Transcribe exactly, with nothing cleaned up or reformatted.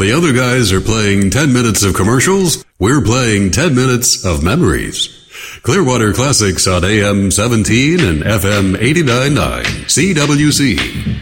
the other guys are playing ten minutes of commercials, we're playing ten minutes of memories. Clearwater Classics on A M seventeen and F M eighty-nine point nine C W C.